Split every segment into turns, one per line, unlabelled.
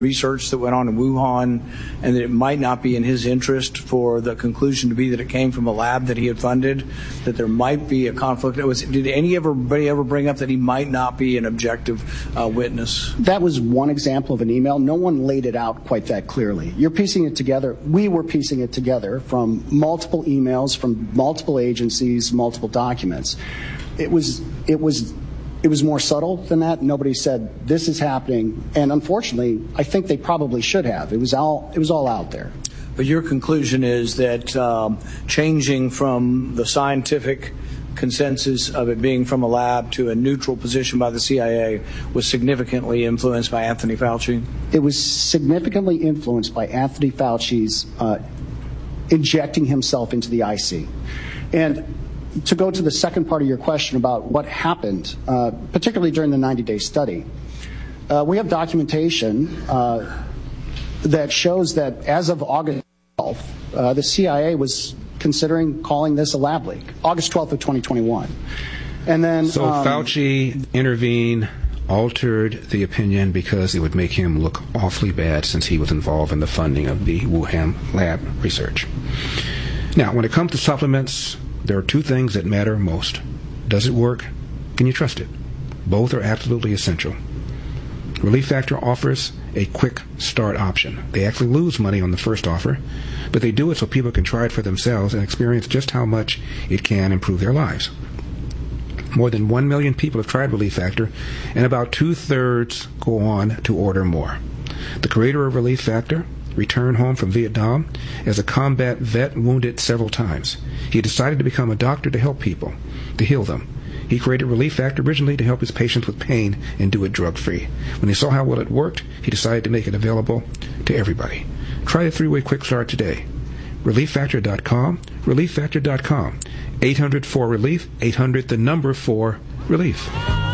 research that went on in Wuhan, and that it might not be in his interest for the conclusion to be that it came from a lab that he had funded, that there might be a conflict. Did anybody ever bring up that he might not be an objective witness?
That was one example of an email. No one laid it out quite that clearly. You're piecing it together. We were piecing it together from multiple emails, from multiple agencies, multiple documents. It was more subtle than that. Nobody said this is happening, and unfortunately, I think they probably should have. It was all out there.
But your conclusion is that changing from the scientific consensus of it being from a lab to a neutral position by the CIA was significantly influenced by Anthony Fauci?
It was significantly influenced by Anthony Fauci's injecting himself into the IC. And to go to the second part of your question about what happened, particularly during the 90-day study, we have documentation that shows that as of August 12th, the CIA was considering calling this a lab leak, August 12th of 2021. And then,
so Fauci intervened, altered the opinion because it would make him look awfully bad since he was involved in the funding of the Wuhan lab research. Now, when it comes to supplements, there are two things that matter most. Does it work? Can you trust it? Both are absolutely essential. Relief Factor offers a quick start option. They actually lose money on the first offer, but they do it so people can try it for themselves and experience just how much it can improve their lives. More than 1 million people have tried Relief Factor, and about 2/3 go on to order more. The creator of Relief Factor returned home from Vietnam as a combat vet wounded several times. He decided to become a doctor to help people, to heal them. He created Relief Factor originally to help his patients with pain and do it drug-free. When he saw how well it worked, he decided to make it available to everybody. Try the 3-way quick start today. ReliefFactor.com, ReliefFactor.com. 800-4-RELIEF, 800 the number 4-RELIEF.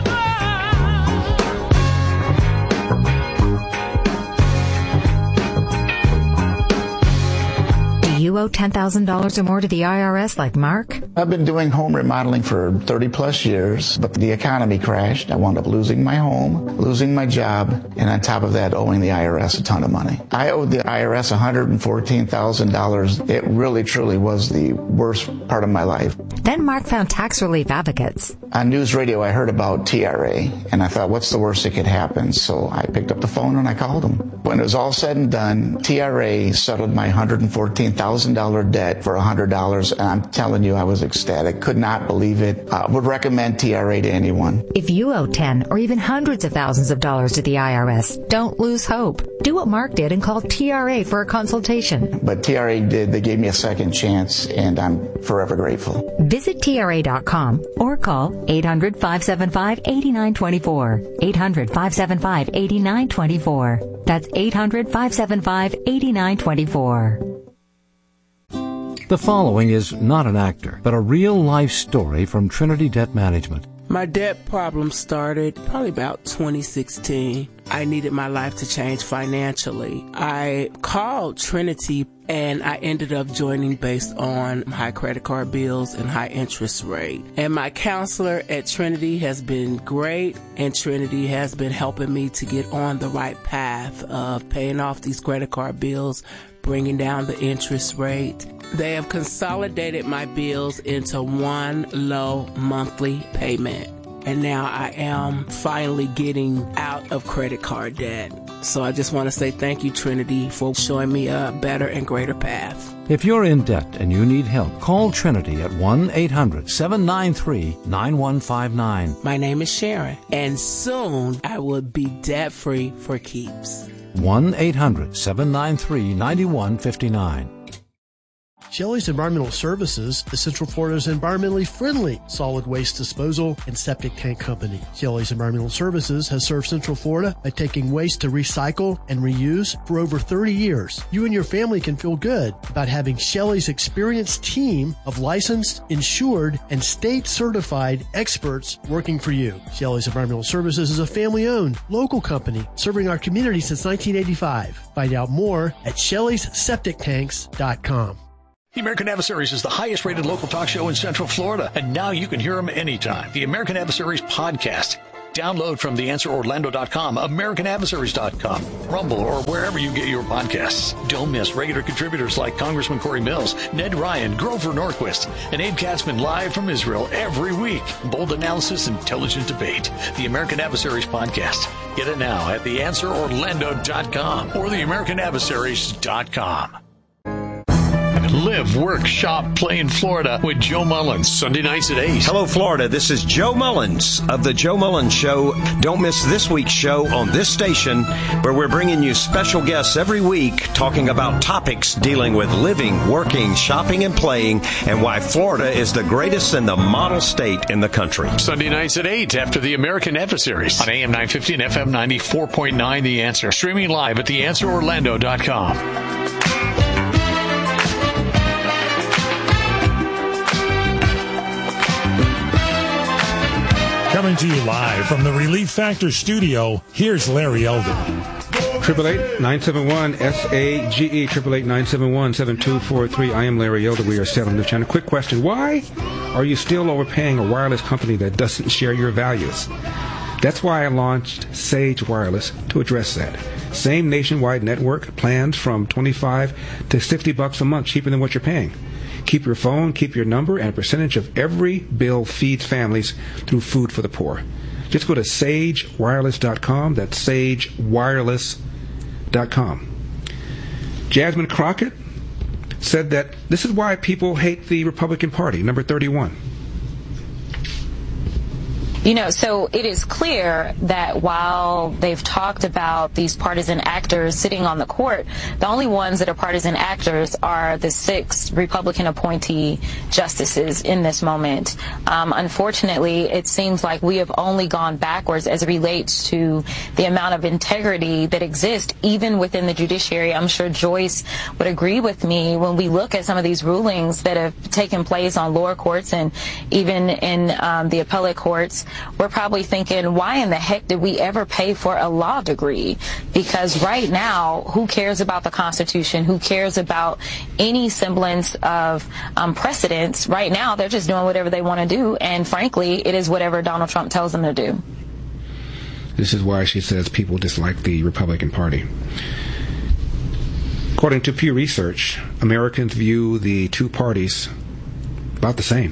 You owe $10,000 or more to the IRS like Mark?
I've been doing home remodeling for 30 plus years, but the economy crashed. I wound up losing my home, losing my job, and on top of that, owing the IRS a ton of money. I owed the IRS $114,000. It really, truly was the worst part of my life.
Then Mark found Tax Relief Advocates.
On news radio, I heard about TRA, and I thought, what's the worst that could happen? So I picked up the phone and I called them. When it was all said and done, TRA settled my $114,000 debt for $100, and I'm telling you, I was ecstatic. Could not believe it. Would recommend TRA to anyone.
If you owe 10 or even hundreds of thousands of dollars to the IRS, don't lose hope. Do what Mark did and call TRA for a consultation.
But TRA did. They gave me a second chance, and I'm forever grateful.
Visit TRA.com or call 800-575-8924. 800-575-8924. That's 800-575-8924.
The following is not an actor, but a real-life story from Trinity Debt Management.
My debt problem started probably about 2016. I needed my life to change financially. I called Trinity and I ended up joining based on high credit card bills and high interest rate. And my counselor at Trinity has been great, and Trinity has been helping me to get on the right path of paying off these credit card bills, bringing down the interest rate. They have consolidated my bills into one low monthly payment. And now I am finally getting out of credit card debt. So I just want to say thank you, Trinity, for showing me a better and greater path.
If you're in debt and you need help, call Trinity at 1-800-793-9159.
My name is Sharon, and soon I will be debt-free for keeps.
1-800-793-9159.
Shelley's Environmental Services is Central Florida's environmentally friendly solid waste disposal and septic tank company. Shelley's Environmental Services has served Central Florida by taking waste to recycle and reuse for over 30 years. You and your family can feel good about having Shelley's experienced team of licensed, insured, and state-certified experts working for you. Shelley's Environmental Services is a family-owned, local company serving our community since 1985. Find out more at Shelley'sSepticTanks.com.
The American Adversaries is the highest-rated local talk show in Central Florida, and now you can hear them anytime. The American Adversaries podcast. Download from theanswerorlando.com, AmericanAdversaries.com, Rumble, or wherever you get your podcasts. Don't miss regular contributors like Congressman Corey Mills, Ned Ryan, Grover Norquist, and Abe Katzman live from Israel every week. Bold analysis, intelligent debate. The American Adversaries Podcast. Get it now at theanswerorlando.com or theamericanadversaries.com. Live, work, shop, play in Florida with Joe Mullins, Sunday nights at 8.
Hello, Florida. This is Joe Mullins of The Joe Mullins Show. Don't miss this week's show on this station, where we're bringing you special guests every week talking about topics dealing with living, working, shopping, and playing, and why Florida is the greatest and the model state in the country.
Sunday nights at 8 after the American Adversaries on AM 950 and FM 94.9 The Answer. Streaming live at theanswerorlando.com.
Coming to you live from the Relief Factor studio, here's Larry Elder.
888-971-SAGE, 888-971-7243. I am Larry Elder. We are settling the channel. Quick question. Why are you still overpaying a wireless company that doesn't share your values? That's why I launched Sage Wireless to address that. Same nationwide network, plans from $25 to $60 a month, cheaper than what you're paying. Keep your phone, keep your number, and a percentage of every bill feeds families through Food for the Poor. Just go to sagewireless.com. That's sagewireless.com. Jasmine Crockett said that this is why people hate the Republican Party, number 31.
You know, so it is clear that while they've talked about these partisan actors sitting on the court, the only ones that are partisan actors are the 6 Republican appointee justices in this moment. Unfortunately, it seems like we have only gone backwards as it relates to the amount of integrity that exists even within the judiciary. I'm sure Joyce would agree with me when we look at some of these rulings that have taken place on lower courts and even in the appellate courts. We're probably thinking, why in the heck did we ever pay for a law degree? Because right now, who cares about the Constitution? Who cares about any semblance of precedence? Right now, they're just doing whatever they want to do. And frankly, it is whatever Donald Trump tells them to do.
This is why she says people dislike the Republican Party. According to Pew Research, Americans view the two parties about the same.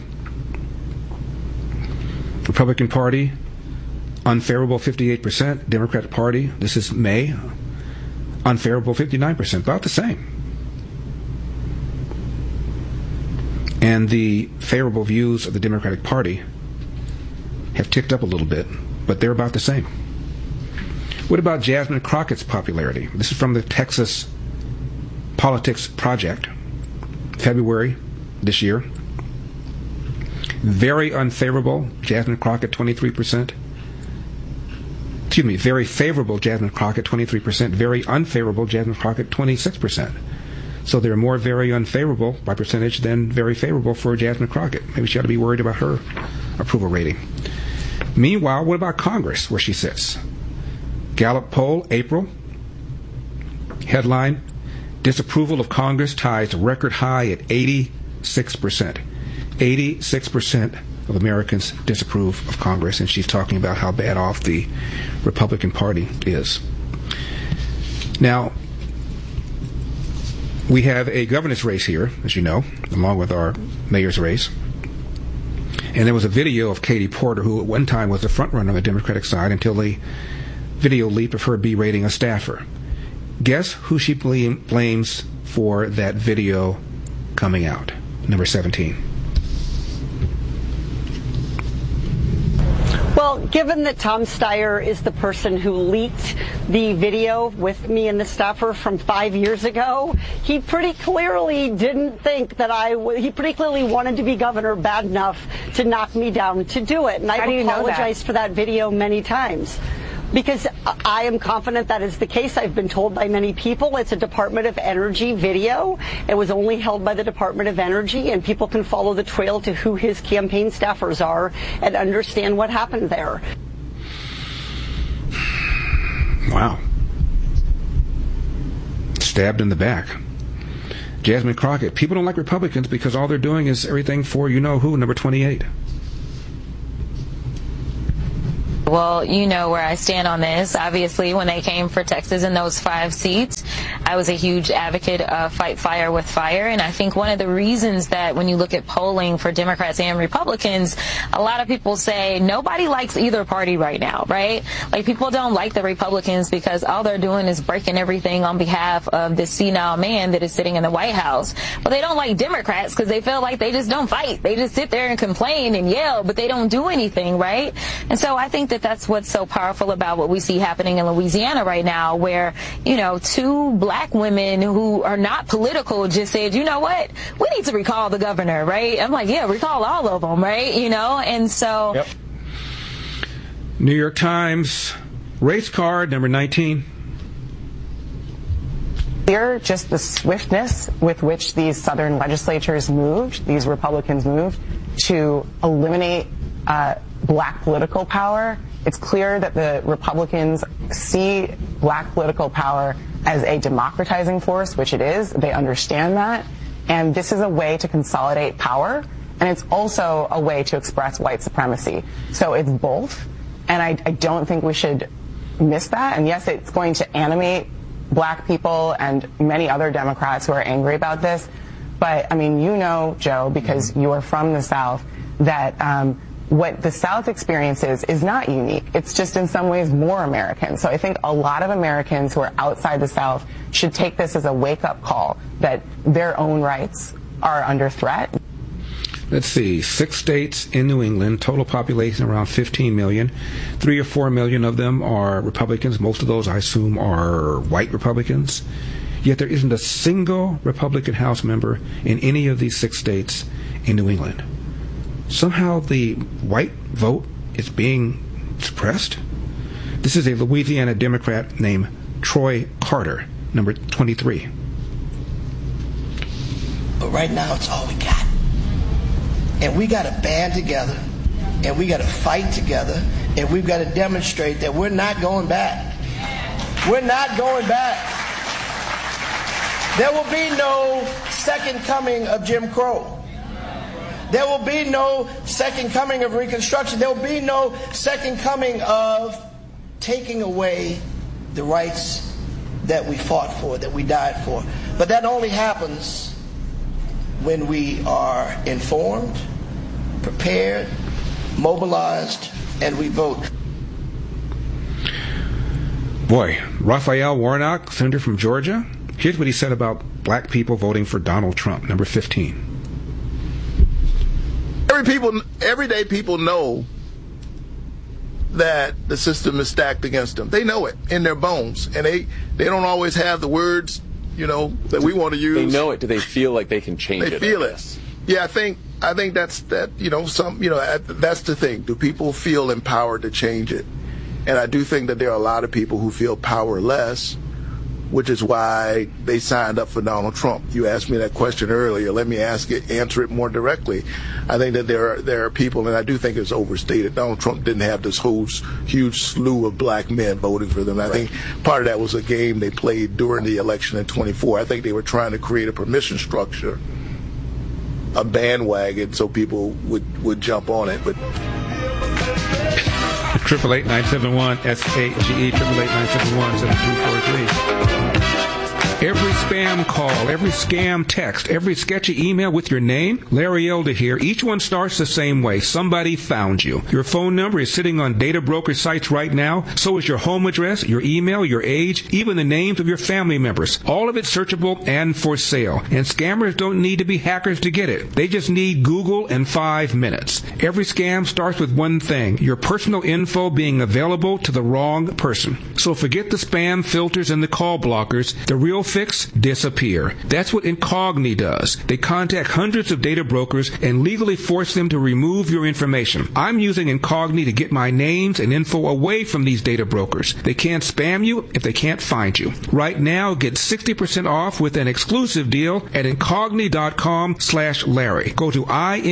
Republican Party, unfavorable 58%. Democratic Party, this is May, unfavorable 59%, about the same. And the favorable views of the Democratic Party have ticked up a little bit, but they're about the same. What about Jasmine Crockett's popularity? This is from the Texas Politics Project, February this year. Very unfavorable, Jasmine Crockett, 23%. Excuse me, very favorable, Jasmine Crockett, 23%. Very unfavorable, Jasmine Crockett, 26%. So they're more very unfavorable by percentage than very favorable for Jasmine Crockett. Maybe she ought to be worried about her approval rating. Meanwhile, what about Congress, where she sits? Gallup poll, April. Headline, disapproval of Congress ties record high at 86%. 86% of Americans disapprove of Congress, and she's talking about how bad off the Republican Party is. Now, we have a governor's race here, as you know, along with our mayor's race. And there was a video of Katie Porter, who at one time was the front runner on the Democratic side until the video leaked of her berating a staffer. Guess who she blames for that video coming out? Number 17.
Well, given that Tom Steyer is the person who leaked the video with me and the staffer from 5 years ago, he pretty clearly didn't think that he pretty clearly wanted to be governor bad enough to knock me down to do it. And I've apologized for that video many times. Because I am confident that is the case. I've been told by many people it's a Department of Energy video. It was only held by the Department of Energy, and people can follow the trail to who his campaign staffers are and understand what happened there.
Wow. Stabbed in the back. Jasmine Crockett. People don't like Republicans because all they're doing is everything for you-know-who, number 28.
Well, you know where I stand on this. Obviously, when they came for Texas in those 5 seats, I was a huge advocate of fight fire with fire. And I think one of the reasons that when you look at polling for Democrats and Republicans, a lot of people say nobody likes either party right now, right? Like, people don't like the Republicans because all they're doing is breaking everything on behalf of this senile man that is sitting in the White House. But they don't like Democrats because they feel like they just don't fight. They just sit there and complain and yell, but they don't do anything, right? And so I think that that's what's so powerful about what we see happening in Louisiana right now, where, 2 black women who are not political just said, you know what, we need to recall the governor, right? I'm like, yeah, recall all of them, right? And so.
Yep. New York Times, race card number 19.
Clear just the swiftness with which these Southern legislatures moved, these Republicans moved, to eliminate black political power. It's clear that the Republicans see black political power as a democratizing force, which it is. They understand that. And this is a way to consolidate power, and it's also a way to express white supremacy. So it's both, and I don't think we should miss that. And yes, it's going to animate black people and many other Democrats who are angry about this. But, Joe, because you are from the South, that what the South experiences is not unique. It's just in some ways more American. So I think a lot of Americans who are outside the South should take this as a wake-up call that their own rights are under threat.
Let's see, 6 states in New England, total population around 15 million. 3 or 4 million of them are Republicans. Most of those, I assume, are white Republicans. Yet there isn't a single Republican House member in any of these 6 states in New England. Somehow the white vote is being suppressed. This is a Louisiana Democrat named Troy Carter, number 23.
But right now, it's all we got. And we got to band together, and we got to fight together, and we've got to demonstrate that we're not going back. We're not going back. There will be no second coming of Jim Crow. There will be no second coming of Reconstruction. There will be no second coming of taking away the rights that we fought for, that we died for. But that only happens when we are informed, prepared, mobilized, and we vote.
Boy, Raphael Warnock, senator from Georgia, here's what he said about black people voting for Donald Trump, number 15.
Everyday people know that the system is stacked against them. They know it in their bones, and they don't always have the words, that we want to use.
They know it. Do they feel like they can change it?
They feel it. Yeah, I think that's that. That's the thing. Do people feel empowered to change it? And I do think that there are a lot of people who feel powerless, which is why they signed up for Donald Trump. You asked me that question earlier. Let me answer it more directly. I think that there are people, and I do think it's overstated. Donald Trump didn't have this whole huge slew of black men voting for them. I think part of that was a game they played during the election in 24. I think they were trying to create a permission structure, a bandwagon, so people would jump on it. But
888-971-SAGE, 888-971-7243. Every spam call, every scam text, every sketchy email with your name, Larry Elder here, each one starts the same way. Somebody found you. Your phone number is sitting on data broker sites right now. So is your home address, your email, your age, even the names of your family members. All of it searchable and for sale. And scammers don't need to be hackers to get it. They just need Google and 5 minutes. Every scam starts with one thing, your personal info being available to the wrong person. So forget the spam filters and the call blockers. The real fix, disappear. That's what Incogni does. They contact hundreds of data brokers and legally force them to remove your information. I'm using Incogni to get my names and info away from these data brokers. They can't spam you if they can't find you. Right now, get 60% off with an exclusive deal at Incogni.com/Larry. Go to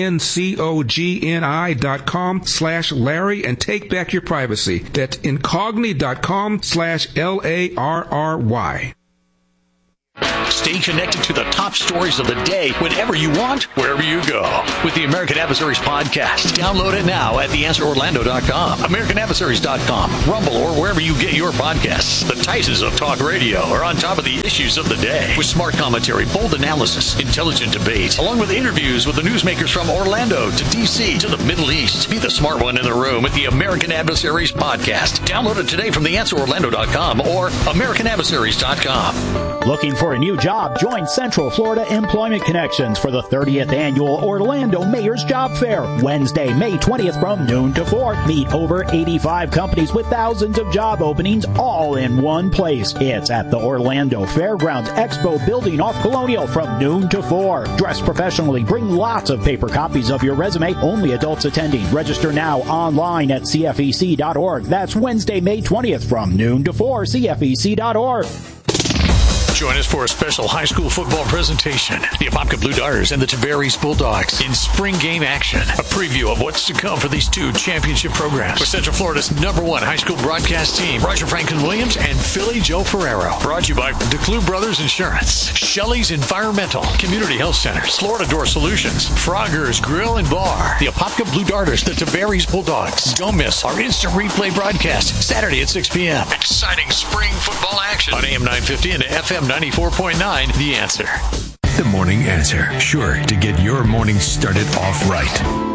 INCOGNI.com/Larry and take back your privacy. That's Incogni.com/LARRY.
Stay connected to the top stories of the day whenever you want, wherever you go. With the American Adversaries podcast. Download it now at theanswerorlando.com, americanadversaries.com, Rumble, or wherever you get your podcasts. The Titans of talk radio are on top of the issues of the day with smart commentary, bold analysis, intelligent debate, along with interviews with the newsmakers from Orlando to D.C. to the Middle East. Be the smart one in the room with the American Adversaries podcast. Download it today from theanswerorlando.com or americanadversaries.com.
Looking for a new job? Join Central Florida Employment Connections for the 30th Annual Orlando Mayor's Job Fair, Wednesday, May 20th from noon to 4. Meet over 85 companies with thousands of job openings all in one place. It's at the Orlando Fairgrounds Expo Building off Colonial from noon to 4. Dress professionally. Bring lots of paper copies of your resume. Only adults attending. Register now online at cfec.org. That's Wednesday, May 20th from noon to 4. cfec.org.
Join us for a special high school football presentation. The Apopka Blue Darters and the Tavares Bulldogs in spring game action. A preview of what's to come for these two championship programs. With Central Florida's #1 high school broadcast team, Roger Franklin-Williams and Philly Joe Ferrero. Brought to you by DeClue Brothers Insurance, Shelley's Environmental, Community Health Centers, Florida Door Solutions, Frogger's Grill and Bar, the Apopka Blue Darters, the Tavares Bulldogs. Don't miss our instant replay broadcast Saturday at 6 p.m. Exciting spring football action on AM 950 and FM 94.9, The Answer.
The Morning Answer, sure to get your morning started off right.